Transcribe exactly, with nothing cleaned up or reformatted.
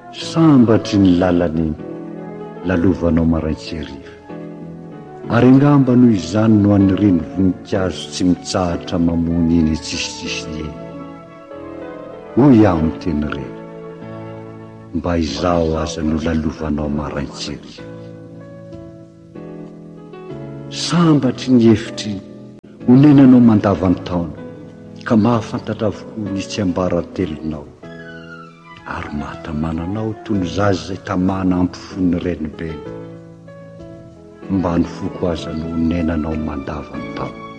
sambatry ny lalany lalovanao maraintseriva, ary angamba noho izany no anireny voninkazo tsy mitsahatra mamony eny tsisitsisy eny. Hoy aho amin'ny teny reny, mba izao aza no lalovanao maraintseriva. Sambatry ny hefitry honenanao mandavan-taona, ka mahafantatra avokoa ny tsy ambaratelonao, ary mahatamananao toy ny zaza izay tamana ampifony renibeny, mba ny foko aza no honenanao mandavan-taona.